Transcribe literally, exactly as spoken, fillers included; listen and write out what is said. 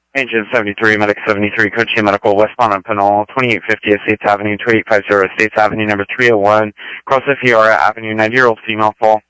Agent seventy-three, Medic seventy-three, Coaching Medical, westbound on Pinole, twenty-eight fifty Estates Avenue, twenty-eight fifty Estates Avenue, number three oh one, Cross Fiora Avenue, ninety-year-old female fall.